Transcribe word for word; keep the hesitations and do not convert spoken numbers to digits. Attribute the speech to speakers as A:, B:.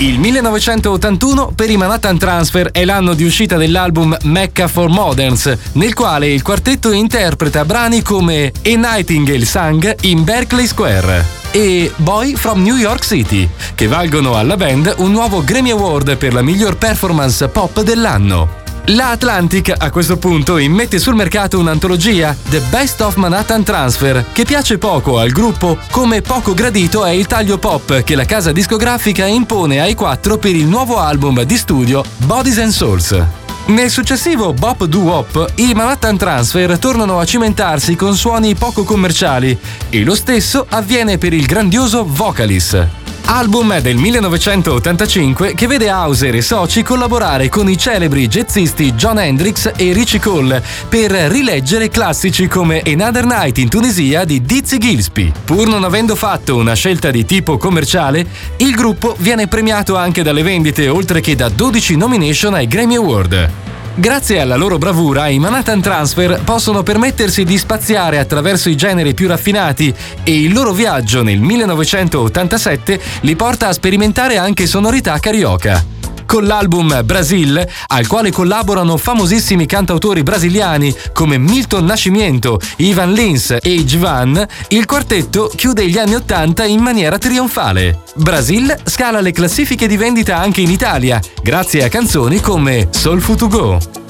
A: Il millenovecentottantuno per i Manhattan Transfer è l'anno di uscita dell'album Mecca for Moderns, nel quale il quartetto interpreta brani come A Nightingale Sang in Berkeley Square e Boy from New York City, che valgono alla band un nuovo Grammy Award per la miglior performance pop dell'anno. La Atlantic a questo punto immette sul mercato un'antologia, The Best of Manhattan Transfer, che piace poco al gruppo, come poco gradito è il taglio pop che la casa discografica impone ai quattro per il nuovo album di studio Bodies and Souls. Nel successivo Bop Doo Wop, i Manhattan Transfer tornano a cimentarsi con suoni poco commerciali e lo stesso avviene per il grandioso Vocalist. Album del millenovecentottantacinque che vede Hauser e soci collaborare con i celebri jazzisti Jon Hendricks e Richie Cole per rileggere classici come Another Night in Tunisia di Dizzy Gillespie. Pur non avendo fatto una scelta di tipo commerciale, il gruppo viene premiato anche dalle vendite oltre che da dodici nomination ai Grammy Award. Grazie alla loro bravura, i Manhattan Transfer possono permettersi di spaziare attraverso i generi più raffinati e il loro viaggio nel millenovecentottantasette li porta a sperimentare anche sonorità carioca. Con l'album Brasil, al quale collaborano famosissimi cantautori brasiliani come Milton Nascimento, Ivan Lins e Djavan, il quartetto chiude gli anni Ottanta in maniera trionfale. Brasil scala le classifiche di vendita anche in Italia, grazie a canzoni come Soulful to Go.